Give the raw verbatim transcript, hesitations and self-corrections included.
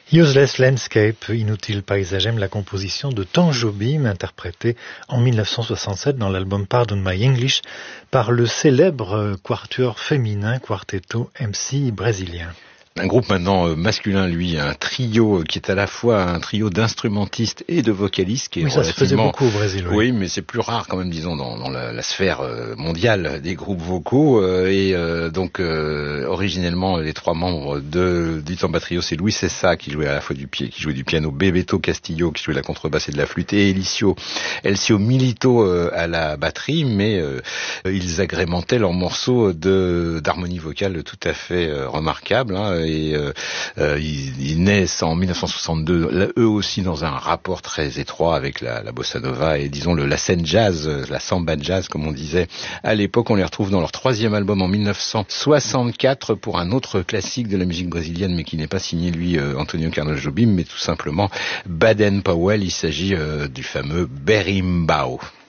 Useless Landscape, inutile paysagem, la composition de Tom Jobim, interprétée en mille neuf cent soixante-sept dans l'album Pardon My English par le célèbre quatuor féminin Quarteto M C brésilien. Un groupe maintenant masculin, lui, un trio qui est à la fois un trio d'instrumentistes et de vocalistes. Qui est oui, ça se faisait beaucoup au Brésil. Oui, oui mais c'est plus rare quand même, disons, dans, dans la, la sphère mondiale des groupes vocaux. Et euh, donc, euh, originellement, les trois membres de du Tamba Trio, c'est Luis Cessa qui jouait à la fois du pied, qui jouait du piano, Bebeto Castillo qui jouait de la contrebasse et de la flûte, et Elicio, Elcio Milito euh, à la batterie. Mais euh, ils agrémentaient leurs morceaux de d'harmonie vocale tout à fait euh, remarquables. Hein, et euh, euh, ils, ils naissent en mille neuf cent soixante-deux, là, eux aussi dans un rapport très étroit avec la, la bossa nova et disons le, la scène jazz, la samba jazz comme on disait à l'époque. On les retrouve dans leur troisième album en mille neuf cent soixante-quatre pour un autre classique de la musique brésilienne, mais qui n'est pas signé lui euh, Antonio Carlos Jobim, mais tout simplement Baden Powell. Il s'agit euh, du fameux Berimbau.